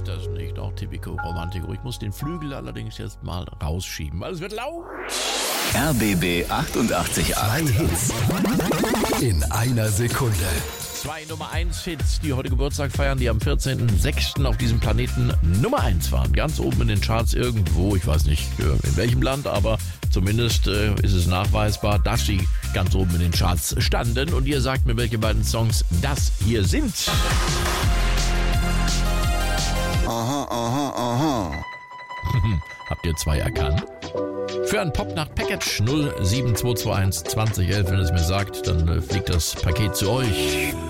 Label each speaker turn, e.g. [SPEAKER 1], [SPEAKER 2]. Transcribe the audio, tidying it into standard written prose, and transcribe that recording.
[SPEAKER 1] ist das nicht auch Typico Romantico? Ich muss den Flügel allerdings jetzt mal rausschieben, weil es wird laut.
[SPEAKER 2] RBB 88.8.
[SPEAKER 3] Zwei Hits in einer Sekunde.
[SPEAKER 1] 2 Nummer 1 Hits, die heute Geburtstag feiern, die am 14.06. auf diesem Planeten Nummer 1 waren. Ganz oben in den Charts irgendwo, ich weiß nicht in welchem Land, aber zumindest ist es nachweisbar, dass sie ganz oben in den Charts standen. Und ihr sagt mir, welche beiden Songs das hier sind.
[SPEAKER 2] Aha.
[SPEAKER 1] Habt ihr 2 erkannt? Für ein Popnacht-Package 07221 2011, wenn es mir sagt, dann fliegt das Paket zu euch.